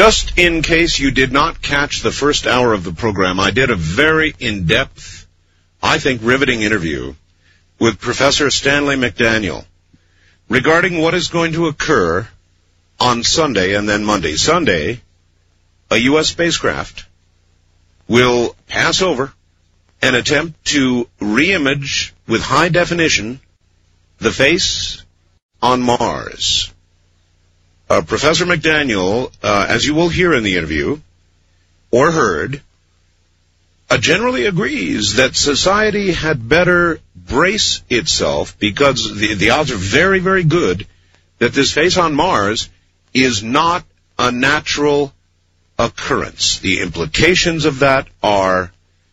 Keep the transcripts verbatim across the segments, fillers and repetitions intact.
Just in case you did not catch the first hour of the program, I did a very in-depth, I think riveting interview with Professor Stanley McDaniel regarding what is going to occur on Sunday and then Monday. Sunday, a U S spacecraft will pass over and attempt to re-image with high definition the face on Mars. Uh, Professor McDaniel, uh, as you will hear in the interview, or heard, uh, generally agrees that society had better brace itself because the, the odds are very, very good that this face on Mars is not a natural occurrence. The implications of that are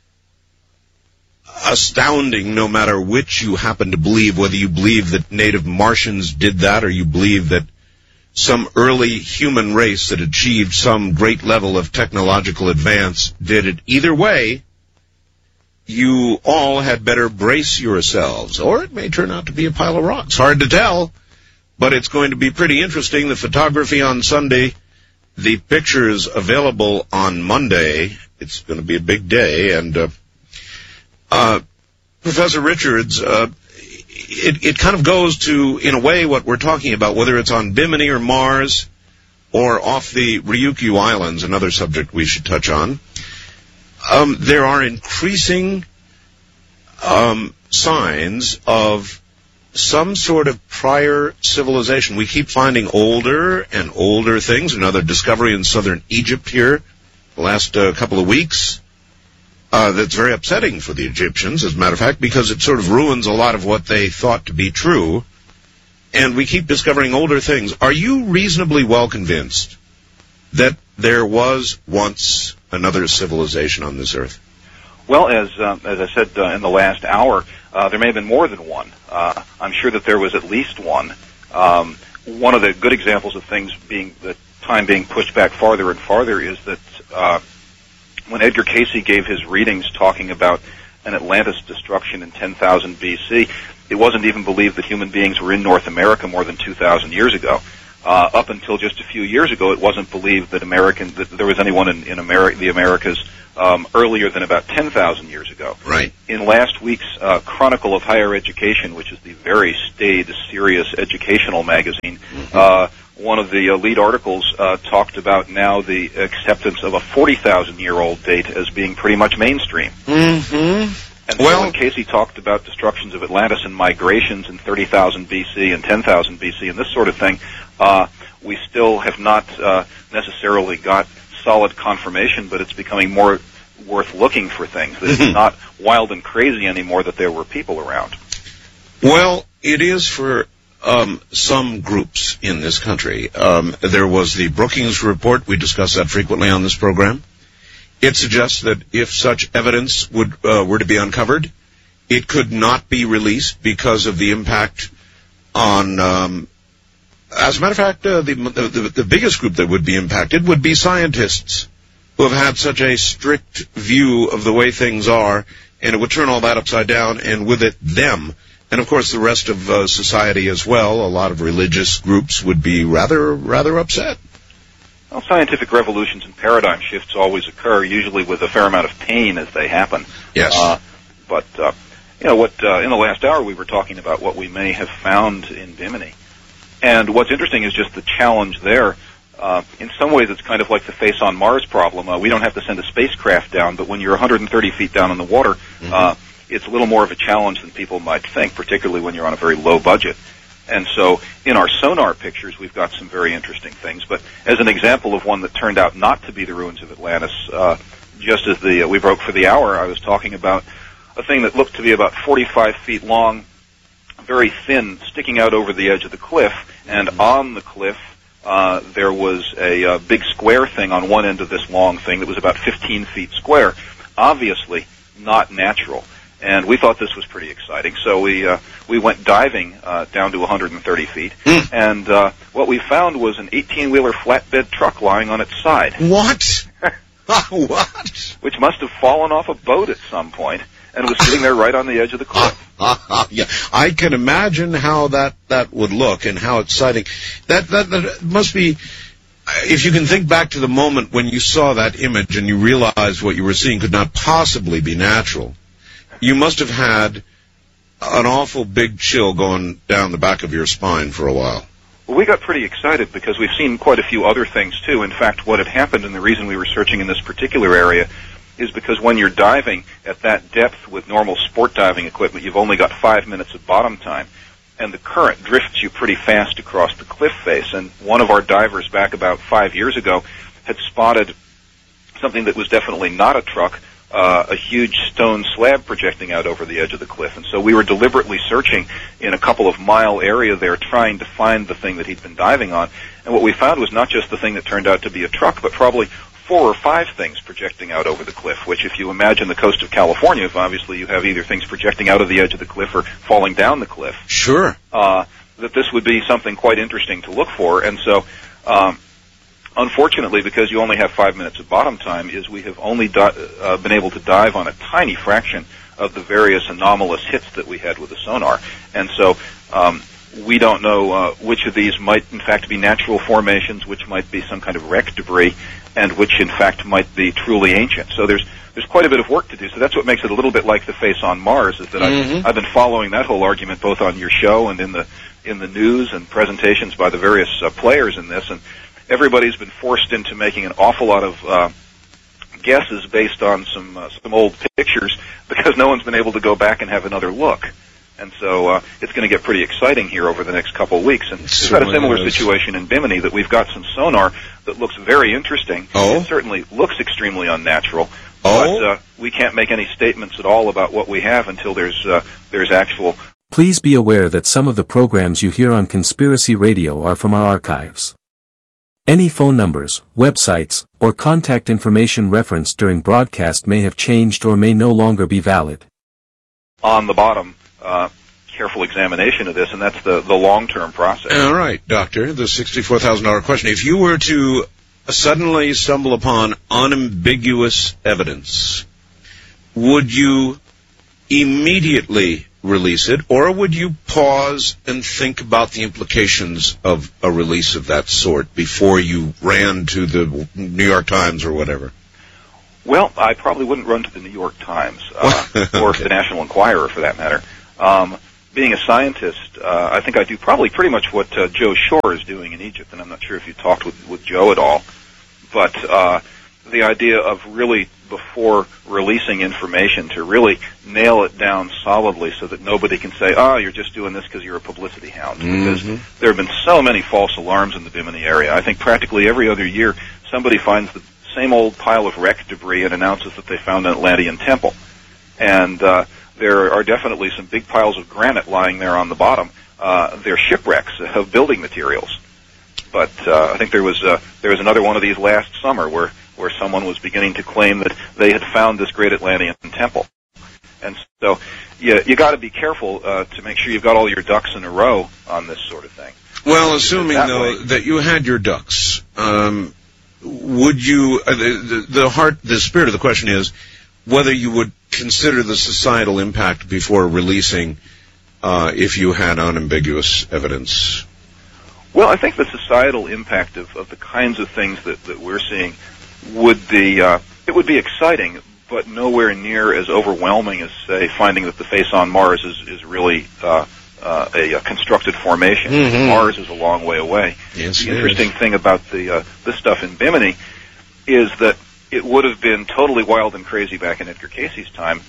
astounding, no matter which you happen to believe, whether you believe that native Martians did that or you believe that some early human race that achieved some great level of technological advance did it. Either way, you all had better brace yourselves, or it may turn out to be a pile of rocks. Hard to tell, but it's going to be pretty interesting. The photography on Sunday, the pictures available on Monday. It's going to be a big day, and uh, uh, Professor Richards, uh, It, it kind of goes to, in a way, what we're talking about, whether it's on Bimini or Mars or off the Ryukyu Islands, another subject we should touch on. Um, there are increasing um, signs of some sort of prior civilization. We keep finding older and older things. Another discovery in southern Egypt here the last uh, couple of weeks. Uh, that's very upsetting for the Egyptians, as a matter of fact, because it sort of ruins a lot of what they thought to be true. And we keep discovering older things. Are you reasonably well convinced that there was once another civilization on this earth? Well, as uh, as I said uh, in the last hour, uh, there may have been more than one. Uh, I'm sure that there was at least one. Um, one of the good examples of things being, the time being pushed back farther and farther is that uh, when Edgar Cayce gave his readings talking about an Atlantis destruction in ten thousand B C, it wasn't even believed that human beings were in North America more than two thousand years ago. Uh, up until just a few years ago, it wasn't believed that American that there was anyone in, in Ameri- the Americas um, earlier than about ten thousand years ago. Right. In last week's uh, Chronicle of Higher Education, which is the very staid, serious educational magazine, mm-hmm. uh, one of the uh, lead articles uh, talked about now the acceptance of a forty thousand year old date as being pretty much mainstream. Mm-hmm. And so well, when Cayce talked about destructions of Atlantis and migrations in thirty thousand B C and ten thousand B C and this sort of thing, uh, we still have not uh, necessarily got solid confirmation, but it's becoming more worth looking for things. That it's not wild and crazy anymore that there were people around. Well, it is for Um, some groups in this country. Um, there was the Brookings Report. We discuss that frequently on this program. It suggests that if such evidence would uh, were to be uncovered, it could not be released because of the impact on, um, as a matter of fact, uh, the, the, the biggest group that would be impacted would be scientists who have had such a strict view of the way things are, and it would turn all that upside down, and with it, them. And, of course, the rest of uh, society as well. A lot of religious groups would be rather, rather upset. Well, scientific revolutions and paradigm shifts always occur, usually with a fair amount of pain as they happen. Yes. Uh, but, uh, you know, what uh, in the last hour we were talking about what we may have found in Bimini. And what's interesting is just the challenge there. Uh, in some ways, it's kind of like the face on Mars problem. Uh, we don't have to send a spacecraft down, but when you're one hundred thirty feet down in the water, mm-hmm. uh, it's a little more of a challenge than people might think, particularly when you're on a very low budget. And so in our sonar pictures, we've got some very interesting things. But as an example of one that turned out not to be the ruins of Atlantis, uh, just as the uh, we broke for the hour, I was talking about a thing that looked to be about forty-five feet long, very thin, sticking out over the edge of the cliff. And on the cliff, uh, there was a uh, big square thing on one end of this long thing that was about fifteen feet square. Obviously not natural. And we thought this was pretty exciting, so we uh, we went diving uh, down to one hundred thirty feet, mm. and uh, what we found was an eighteen-wheeler flatbed truck lying on its side. What? What? Which must have fallen off a boat at some point and was sitting there right on the edge of the cliff. Uh, uh, yeah, I can imagine how that, that would look and how exciting. That, that that must be if you can think back to the moment when you saw that image and you realized what you were seeing could not possibly be natural, you must have had an awful big chill going down the back of your spine for a while. Well, we got pretty excited because we've seen quite a few other things, too. In fact, what had happened, and the reason we were searching in this particular area, is because when you're diving at that depth with normal sport diving equipment, you've only got five minutes of bottom time, and the current drifts you pretty fast across the cliff face. And one of our divers back about five years ago had spotted something that was definitely not a truck, uh, a huge stone slab projecting out over the edge of the cliff. And so we were deliberately searching in a couple of mile area there, trying to find the thing that he'd been diving on. And what we found was not just the thing that turned out to be a truck, but probably four or five things projecting out over the cliff, which if you imagine the coast of California, obviously you have either things projecting out of the edge of the cliff or falling down the cliff. Sure. Uh, that this would be something quite interesting to look for. And so, um, unfortunately, because you only have five minutes of bottom time, is we have only di- uh, been able to dive on a tiny fraction of the various anomalous hits that we had with the sonar. And so, um, we don't know uh, which of these might, in fact, be natural formations, which might be some kind of wreck debris, and which, in fact, might be truly ancient. So there's there's quite a bit of work to do. So that's what makes it a little bit like the face on Mars, is that mm-hmm. I've, I've been following that whole argument both on your show and in the in the news and presentations by the various uh, players in this, and everybody's been forced into making an awful lot of uh, guesses based on some uh, some old pictures because no one's been able to go back and have another look. And so uh, it's going to get pretty exciting here over the next couple of weeks. And we've got a similar situation in Bimini, that we've got some sonar that looks very interesting. Oh. It certainly looks extremely unnatural. Oh. But uh, we can't make any statements at all about what we have until there's uh, there's actual... Please be aware that some of the programs you hear on Conspiracy Radio are from our archives. Any phone numbers, websites, or contact information referenced during broadcast may have changed or may no longer be valid. On the bottom... Uh, careful examination of this, and that's the, the long-term process. All right, Doctor, the sixty-four thousand dollars question. If you were to suddenly stumble upon unambiguous evidence, would you immediately release it, or would you pause and think about the implications of a release of that sort before you ran to the New York Times or whatever? Well, I probably wouldn't run to the New York Times, uh, okay. or the National Enquirer, for that matter. Um, being a scientist, uh, I think I do probably pretty much what uh, Joe Shore is doing in Egypt, and I'm not sure if you talked with, with Joe at all, but uh, the idea of really, before releasing information, to really nail it down solidly so that nobody can say, oh, you're just doing this because you're a publicity hound. Mm-hmm. Because there have been so many false alarms in the Bimini area. I think practically every other year somebody finds the same old pile of wreck debris and announces that they found an Atlantean temple. And uh, there are definitely some big piles of granite lying there on the bottom. Uh, they're shipwrecks of building materials. But uh, I think there was uh, there was another one of these last summer where, where someone was beginning to claim that they had found this great Atlantean temple. And so you, you got to be careful uh, to make sure you've got all your ducks in a row on this sort of thing. Well, assuming, that though, way, that you had your ducks, um, would you, uh, the, the heart, the spirit of the question is whether you would consider the societal impact before releasing uh, if you had unambiguous evidence? Well, I think the societal impact of, of the kinds of things that, that we're seeing would be, uh, it would be exciting, but nowhere near as overwhelming as, say, finding that the face on Mars is, is really uh, uh, a, a constructed formation. Mm-hmm. Mars is a long way away. Yes, the interesting thing about the uh, this stuff in Bimini is that it would have been totally wild and crazy back in Edgar Cayce's time,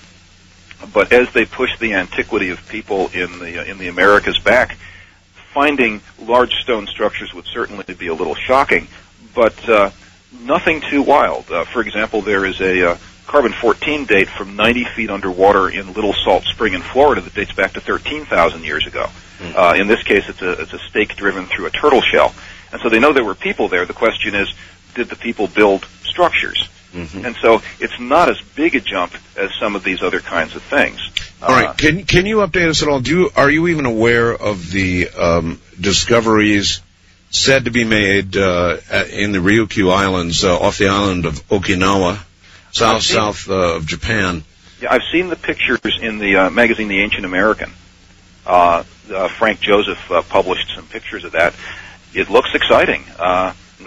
but as they pushed the antiquity of people in the uh, in the Americas back, finding large stone structures would certainly be a little shocking, but uh, nothing too wild. Uh, for example, there is a uh, carbon fourteen date from ninety feet underwater in Little Salt Spring in Florida that dates back to thirteen thousand years ago. Mm. Uh, in this case, it's a, it's a stake driven through a turtle shell. And so they know there were people there. The question is, did the people build structures? Mm-hmm. And so it's not as big a jump as some of these other kinds of things. All right. Can can you update us at all? Do you, are you even aware of the um, discoveries said to be made uh, in the Ryukyu Islands, uh, off the island of Okinawa, south south uh, of Japan? Yeah, I've seen the pictures in the uh, magazine The Ancient American. Uh, uh, Frank Joseph uh, published some pictures of that. It looks exciting. Uh,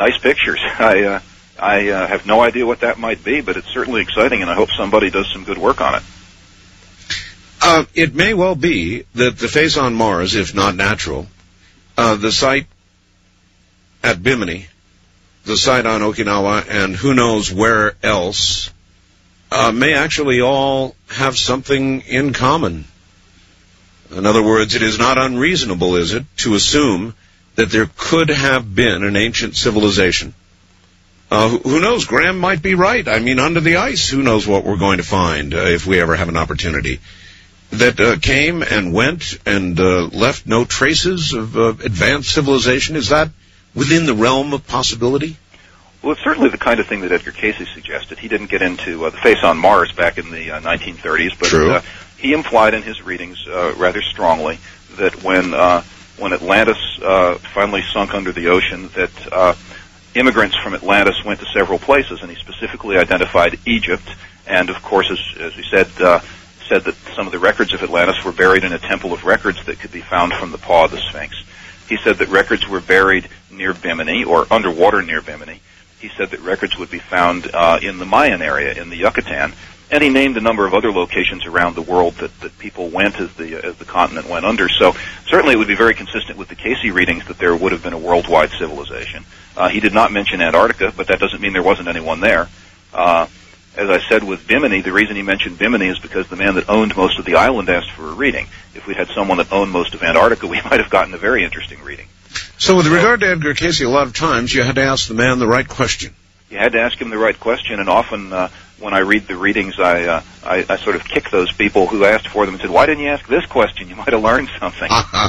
nice pictures. I uh, I uh, have no idea what that might be, but it's certainly exciting, and I hope somebody does some good work on it. Uh, it may well be that the face on Mars, if not natural, uh, the site at Bimini, the site on Okinawa, and who knows where else, uh, may actually all have something in common. In other words, it is not unreasonable, is it, to assume that there could have been an ancient civilization. Uh, who, who knows? Graham might be right. I mean, under the ice, who knows what we're going to find uh, if we ever have an opportunity. That uh, came and went and uh, left no traces of uh, advanced civilization. Is that within the realm of possibility? Well, it's certainly the kind of thing that Edgar Cayce suggested. He didn't get into uh, the face on Mars back in the uh, nineteen thirties, but True. Uh, he implied in his readings uh, rather strongly that when uh, when Atlantis uh, finally sunk under the ocean, that uh, immigrants from Atlantis went to several places, and he specifically identified Egypt, and of course, as, as we said, uh, said that some of the records of Atlantis were buried in a temple of records that could be found from the paw of the Sphinx. He said that records were buried near Bimini, or underwater near Bimini. He said that records would be found uh, in the Mayan area, in the Yucatan, and he named a number of other locations around the world that, that people went as the as the continent went under. So certainly it would be very consistent with the Cayce readings that there would have been a worldwide civilization. Uh, he did not mention Antarctica, but that doesn't mean there wasn't anyone there. Uh, as I said with Bimini, the reason he mentioned Bimini is because the man that owned most of the island asked for a reading. If we'd had someone that owned most of Antarctica, we might have gotten a very interesting reading. So with regard to Edgar Cayce, a lot of times you had to ask the man the right question. You had to ask him the right question, and often uh, when I read the readings, I, uh, I I sort of kick those people who asked for them and said, "Why didn't you ask this question? You might have learned something."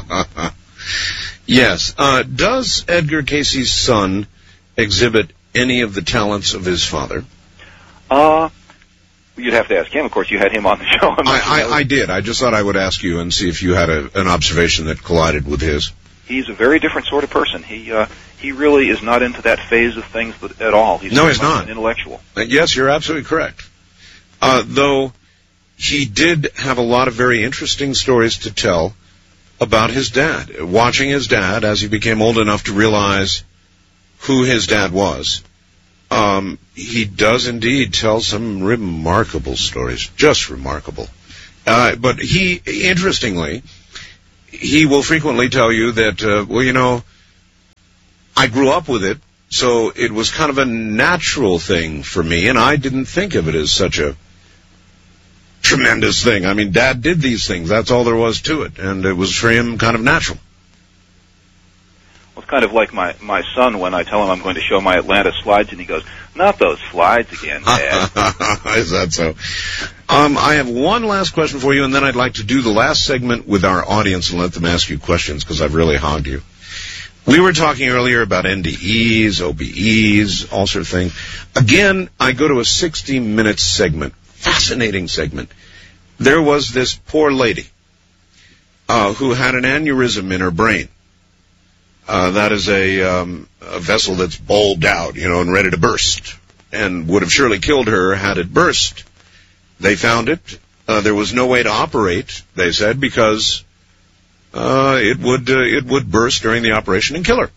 Yes. Uh, does Edgar Cayce's son exhibit any of the talents of his father? Uh, you'd have to ask him. Of course, you had him on the show. I, I, I did. I just thought I would ask you and see if you had a, an observation that collided with his. He's a very different sort of person. He uh, he really is not into that phase of things that, at all. He's no, he's not. An intellectual. Uh, yes, you're absolutely correct. Uh, though he did have a lot of very interesting stories to tell about his dad. Watching his dad as he became old enough to realize who his dad was, um, he does indeed tell some remarkable stories, just remarkable. Uh, but he, interestingly, he will frequently tell you that, uh, well, you know, I grew up with it, so it was kind of a natural thing for me, and I didn't think of it as such a tremendous thing. I mean, Dad did these things. That's all there was to it, and it was for him kind of natural. Well, it's kind of like my, my son when I tell him I'm going to show my Atlantis slides, and he goes, "Not those slides again, Dad." Is that so? Um, I have one last question for you, and then I'd like to do the last segment with our audience and let them ask you questions, because I've really hogged you. We were talking earlier about N D Es, O B Es, all sort of thing. Again, I go to a sixty-minute segment, fascinating segment. There was this poor lady uh, who had an aneurysm in her brain. Uh, that is a, um, a vessel that's bulged out, you know, and ready to burst, and would have surely killed her had it burst. They found it. Uh, there was no way to operate, they said, because uh, it would uh, it would burst during the operation and kill her.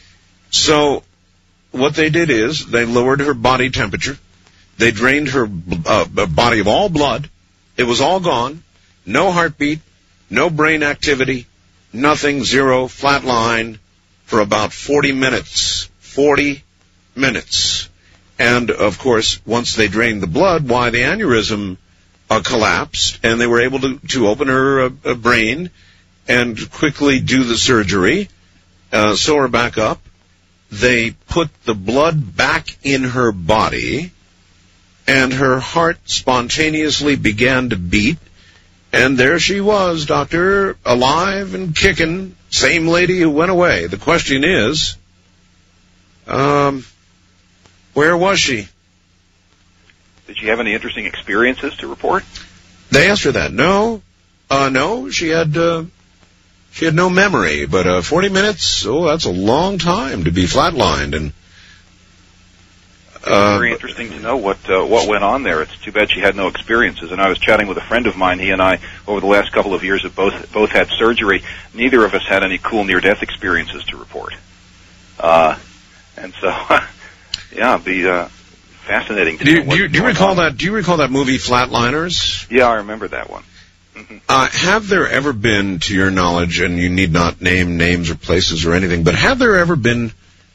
So what they did is they lowered her body temperature. They drained her uh, body of all blood. It was all gone. No heartbeat, no brain activity, nothing, zero, flat line for about forty minutes. forty minutes. And, of course, once they drained the blood, why, the aneurysm uh, collapsed, and they were able to, to open her uh, uh, brain and quickly do the surgery, uh, sew her back up. They put the blood back in her body, and her heart spontaneously began to beat, and there she was, doctor, alive and kicking, same lady who went away. The question is, um, where was she? Did she have any interesting experiences to report? They asked her that. No, uh, no, she had, uh, she had no memory, but, uh, forty minutes, oh, that's a long time to be flatlined, and, uh, very interesting to know what, uh, what went on there. It's too bad she had no experiences, and I was chatting with a friend of mine. He and I, over the last couple of years, have both, both had surgery. Neither of us had any cool near-death experiences to report. Uh, And so, yeah, it'd be uh, fascinating to do you, know what's do you, do you going recall on. that? Do you recall that movie Flatliners? Yeah, I remember that one. Mm-hmm. Uh, have there ever been, to your knowledge, and you need not name names or places or anything, but have there ever been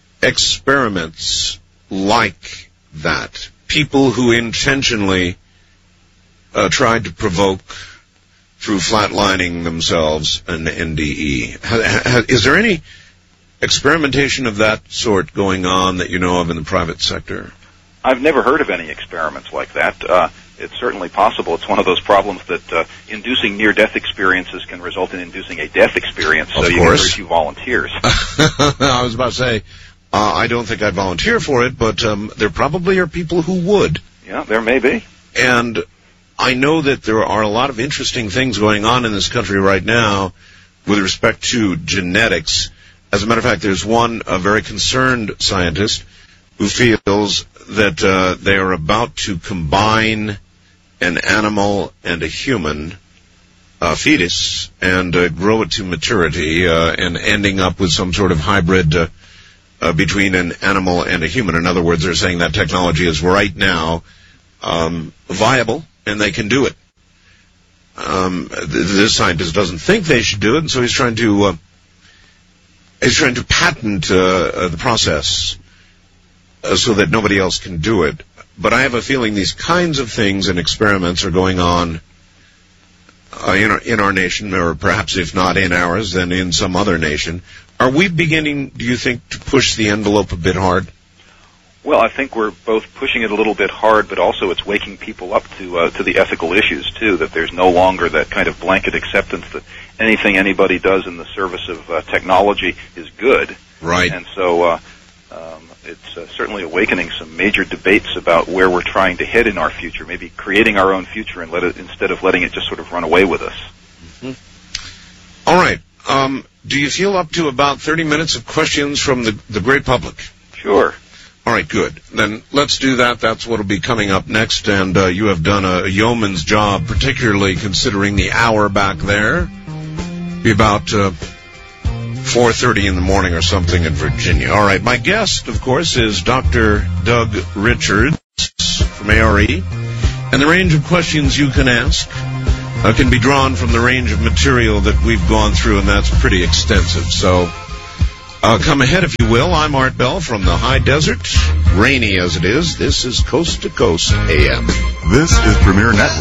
experiments like that? People who intentionally uh, tried to provoke through flatlining themselves an N D E. Ha, ha, is there any experimentation of that sort going on that you know of in the private sector? I've never heard of any experiments like that. Uh, it's certainly possible. It's one of those problems that uh, inducing near-death experiences can result in inducing a death experience, so of you course. get very few volunteers. I was about to say, uh, I don't think I'd volunteer for it, but um, there probably are people who would. Yeah, there may be. And I know that there are a lot of interesting things going on in this country right now with respect to genetics. As a matter of fact, there's one a very concerned scientist who feels that uh, they are about to combine an animal and a human uh, fetus and uh, grow it to maturity uh, and ending up with some sort of hybrid uh, uh, between an animal and a human. In other words, they're saying that technology is right now um, viable and they can do it. Um, th- this scientist doesn't think they should do it, and so he's trying to uh, he's trying to patent uh, uh, the process uh, so that nobody else can do it. But I have a feeling these kinds of things and experiments are going on uh, in, our, in our nation, or perhaps if not in ours, then in some other nation. Are we beginning, do you think, to push the envelope a bit hard? Well, I think we're both pushing it a little bit hard, but also it's waking people up to uh, to the ethical issues, too, that there's no longer that kind of blanket acceptance that anything anybody does in the service of uh, technology is good. Right. And so uh, um, it's uh, certainly awakening some major debates about where we're trying to head in our future, maybe creating our own future and let it, instead of letting it just sort of run away with us. Mm-hmm. All right. Um, do you feel up to about thirty minutes of questions from the, the great public? Sure. All right, good. Then let's do that. That's what will be coming up next, and uh, you have done a, a yeoman's job, particularly considering the hour back there. Be about uh, four thirty in the morning or something in Virginia. All right, my guest, of course, is Doctor Doug Richards from A R E, and the range of questions you can ask uh, can be drawn from the range of material that we've gone through, and that's pretty extensive. So Uh, come ahead, if you will. I'm Art Bell from the high desert, rainy as it is. This is Coast to Coast A M. This is Premier Network.